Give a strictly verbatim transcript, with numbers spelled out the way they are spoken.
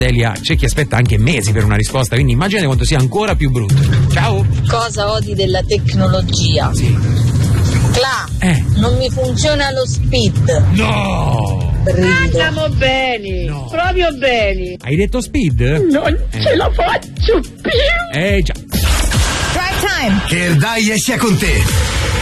Delia, c'è chi aspetta anche mesi per una risposta, quindi immaginate quanto sia ancora più brutto. Ciao. Cosa odi della tecnologia? Sì. Cla, Eh. non mi funziona lo speed. No. Brivido. Andiamo bene, No. proprio bene. Hai detto speed? Non Eh. ce la faccio più. Eh già. Drive time. Che il dai sia con te.